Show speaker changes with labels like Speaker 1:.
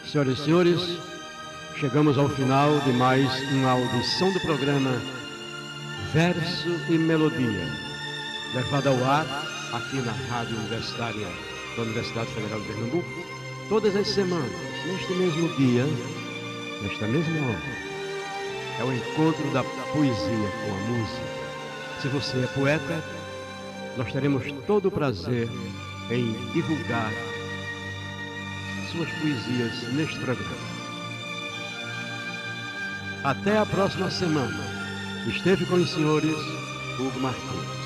Speaker 1: Senhoras e senhores, chegamos ao final de mais uma audição do programa Verso e Melodia, levada ao ar aqui na Rádio Universitária da Universidade Federal de Pernambuco, todas as semanas, neste mesmo dia, nesta mesma hora. É o encontro da poesia com a música. Se você é poeta, nós teremos todo o prazer em divulgar suas poesias neste programa. Até a próxima semana. Esteve com os senhores Hugo Martins.